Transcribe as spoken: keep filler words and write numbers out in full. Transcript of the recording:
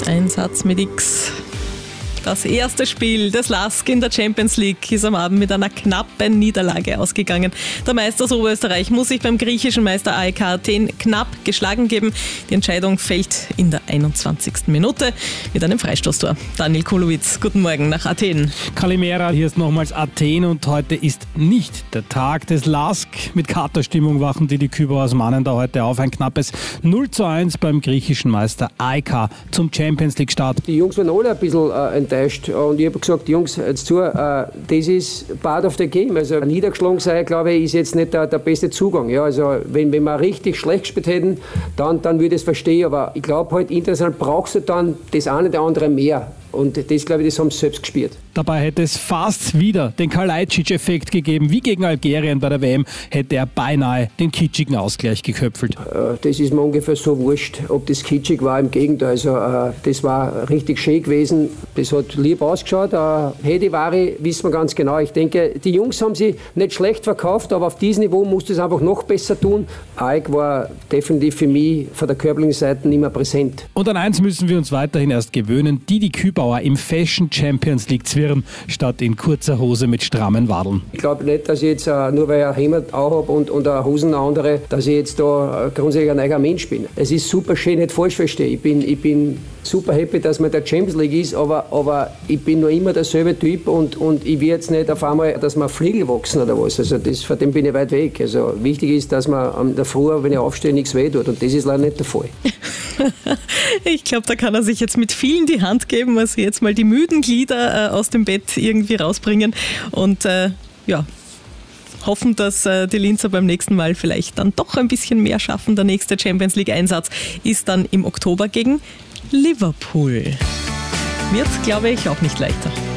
Einsatz mit X. Das erste Spiel des L A S K in der Champions League ist am Abend mit einer knappen Niederlage ausgegangen. Der Meister aus Oberösterreich muss sich beim griechischen Meister A E K Athen knapp geschlagen geben. Die Entscheidung fällt in der einundzwanzigsten Minute mit einem Freistoßtor. Daniel Kulowitz, guten Morgen nach Athen. Kalimera, hier ist nochmals Athen und heute ist nicht der Tag des L A S K. Mit Katerstimmung wachen die die Kübauer Osmanen da heute auf. Ein knappes null zu eins beim griechischen Meister A E K zum Champions League Start. Die Jungs waren alle ein bisschen äh, enttäuscht und ich habe gesagt, Jungs, jetzt zu, äh, das ist part of the game. Also niedergeschlagen sein, glaube ich, ist jetzt nicht der, der beste Zugang. Ja, also wenn, wenn wir richtig schlecht gespielt hätten, dann, dann würde ich es verstehen, aber ich glaube halt, international brauchst du dann das eine oder andere mehr. Und das, glaube ich, das haben sie selbst gespürt. Dabei hätte es fast wieder den Kalajdzic-Effekt gegeben. Wie gegen Algerien bei der W M hätte er beinahe den kitschigen Ausgleich geköpfelt. Das ist mir ungefähr so wurscht, ob das kitschig war. Im Gegenteil, also, das war richtig schön gewesen. Das hat lieb ausgeschaut. Hedi Vari wissen wir ganz genau. Ich denke, die Jungs haben sich nicht schlecht verkauft, aber auf diesem Niveau musst du es einfach noch besser tun. Aik war definitiv für mich von der körperlichen Seite nicht mehr präsent. Und an eins müssen wir uns weiterhin erst gewöhnen. Die, die Kübauer im Fashion Champions League zwirren, statt in kurzer Hose mit strammen Wadeln. Ich glaube nicht, dass ich jetzt, nur weil ich ein Hemd auch habe und, und eine Hosen eine andere, dass ich jetzt da grundsätzlich ein eigener Mensch bin. Es ist super schön, nicht falsch verstehen. Ich bin, ich bin super happy, dass man der Champions League ist, aber, aber ich bin nur immer derselbe Typ und, und ich will jetzt nicht auf einmal, dass man Flügel wachsen oder was. Also das, von dem bin ich weit weg. Also wichtig ist, dass man am der Früh, wenn ich aufstehe, nichts weh tut und das ist leider nicht der Fall. Ich glaube, da kann er sich jetzt mit vielen die Hand geben, also jetzt mal die müden Glieder äh, aus dem Bett irgendwie rausbringen und äh, ja, hoffen, dass äh, die Linzer beim nächsten Mal vielleicht dann doch ein bisschen mehr schaffen. Der nächste Champions League Einsatz ist dann im Oktober gegen Liverpool. Wird, glaube ich, auch nicht leichter.